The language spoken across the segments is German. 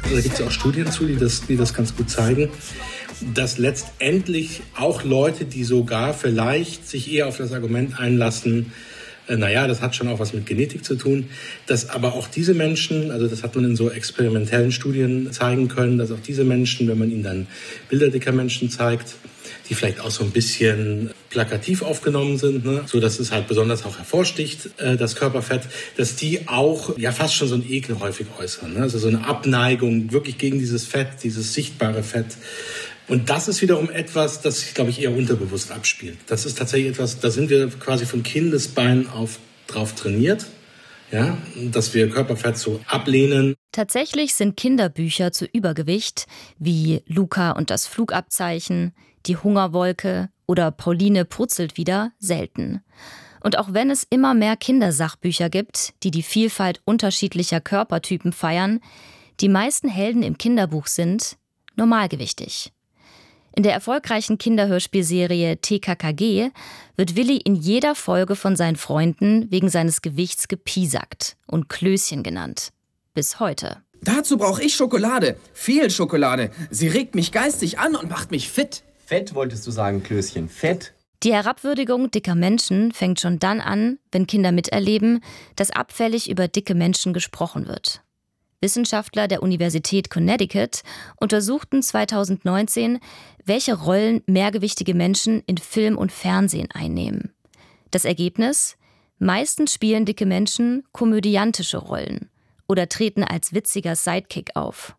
Da gibt es ja auch Studien zu, die das ganz gut zeigen, dass letztendlich auch Leute, die sogar vielleicht sich eher auf das Argument einlassen, naja, das hat schon auch was mit Genetik zu tun, dass aber auch diese Menschen, also das hat man in so experimentellen Studien zeigen können, dass auch diese Menschen, wenn man ihnen dann Bilder dicker Menschen zeigt, die vielleicht auch so ein bisschen plakativ aufgenommen sind, ne? So dass es halt besonders auch hervorsticht, das Körperfett, dass die auch ja fast schon so einen Ekel häufig äußern, ne? Also so eine Abneigung wirklich gegen dieses Fett, dieses sichtbare Fett. Und das ist wiederum etwas, das sich, glaube ich, eher unterbewusst abspielt. Das ist tatsächlich etwas, da sind wir quasi von Kindesbeinen auf drauf trainiert, ja, dass wir Körperfett so ablehnen. Tatsächlich sind Kinderbücher zu Übergewicht wie Luca und das Flugabzeichen, Die Hungerwolke oder Pauline purzelt wieder selten. Und auch wenn es immer mehr Kindersachbücher gibt, die die Vielfalt unterschiedlicher Körpertypen feiern, die meisten Helden im Kinderbuch sind normalgewichtig. In der erfolgreichen Kinderhörspielserie TKKG wird Willi in jeder Folge von seinen Freunden wegen seines Gewichts gepiesackt und Klößchen genannt. Bis heute. Dazu brauche ich Schokolade. Viel Schokolade. Sie regt mich geistig an und macht mich fit. Fett wolltest du sagen, Klößchen. Fett. Die Herabwürdigung dicker Menschen fängt schon dann an, wenn Kinder miterleben, dass abfällig über dicke Menschen gesprochen wird. Wissenschaftler der Universität Connecticut untersuchten 2019, welche Rollen mehrgewichtige Menschen in Film und Fernsehen einnehmen. Das Ergebnis? Meistens spielen dicke Menschen komödiantische Rollen oder treten als witziger Sidekick auf.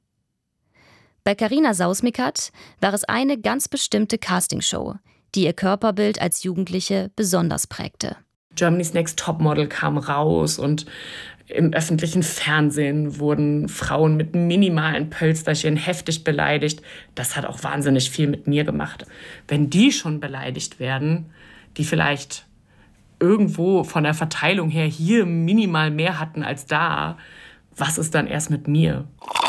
Bei Carina Sausmikat war es eine ganz bestimmte Castingshow, die ihr Körperbild als Jugendliche besonders prägte. Germany's Next Topmodel kam raus und im öffentlichen Fernsehen wurden Frauen mit minimalen Pölsterchen heftig beleidigt. Das hat auch wahnsinnig viel mit mir gemacht. Wenn die schon beleidigt werden, die vielleicht irgendwo von der Verteilung her hier minimal mehr hatten als da, was ist dann erst mit mir?